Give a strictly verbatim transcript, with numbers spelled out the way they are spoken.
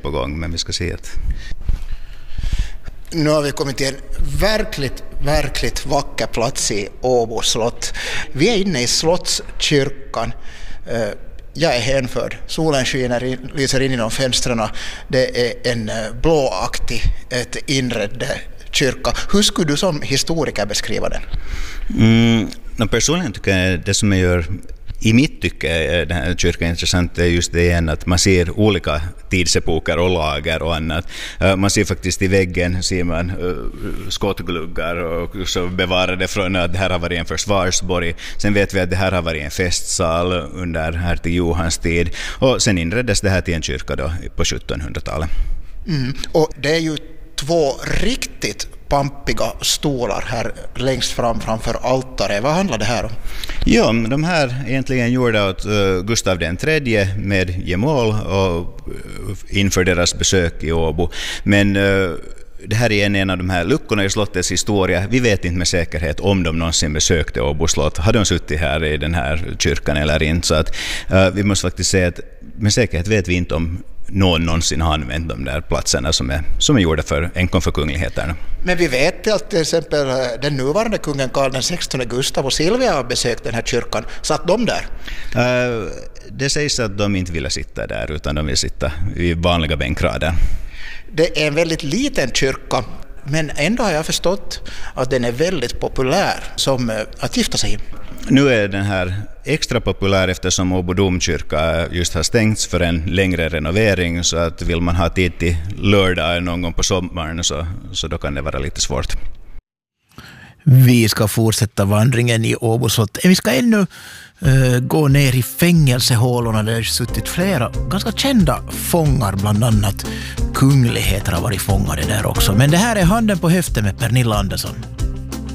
på gång, men vi ska se att... Nu har vi kommit till en verkligt, verkligt vacker plats i Åbo slott. Vi är inne i slottskyrkan. Jag är hänförd. Solen skiner in, lyser in genom fönstren. Det är en blåaktig, ett inredd kyrka. Hur skulle du som historiker beskriva den? Mm, personligen tycker jag det som jag gör i mitt tycke är den här kyrkan intressant är just det igen att man ser olika tidsepoker och lager och annat. Man ser faktiskt i väggen ser man skottgluggar och så bevarade från att det här har varit en försvarsborg. Sen vet vi att det här har varit en festsal under hertig Johans tid och sen inreddes det här till en kyrka då på sjuttonhundratalet. Mm. Och det är ju två riktigt pampiga stolar här längst fram framför altaret. Vad handlar det här om? Ja, de här egentligen gjorda åt uh, Gustav den tredje med gemål och uh, inför deras besök i Åbo. Men uh, det här är en av de här luckorna i slottets historia. Vi vet inte med säkerhet om de någonsin besökte Åbo slott. Har de suttit här i den här kyrkan eller inte? Så att, uh, vi måste faktiskt säga att med säkerhet vet vi inte om någon någonsin har använt de där platserna som är, som är gjorda för enkom för kungligheterna. Men vi vet att till exempel den nuvarande kungen Karl den sextonde Gustav och Silvia har besökt den här kyrkan. Satt de där? Uh, det sägs att de inte ville sitta där utan de vill sitta i vanliga bänkrader. Det är en väldigt liten kyrka, men ändå har jag förstått att den är väldigt populär som att gifta sig i. Nu är den här extra populär eftersom Åbo domkyrka just har stängts för en längre renovering, så att vill man ha tid till lördag någon gång på sommaren så, så då kan det vara lite svårt. Vi ska fortsätta vandringen i Åbo slott. Vi ska ännu uh, gå ner i fängelsehålorna där det har suttit flera ganska kända fångar, bland annat kungligheter har varit fångade där också. Men det här är Handen på höften med Pernilla Andersson.